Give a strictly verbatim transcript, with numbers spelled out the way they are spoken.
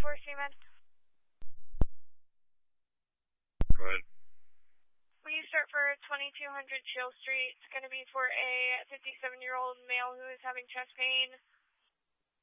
for Seaman? Go ahead. Will you start for twenty-two hundred Shield Street? It's going to be for a fifty-seven-year-old male who is having chest pain.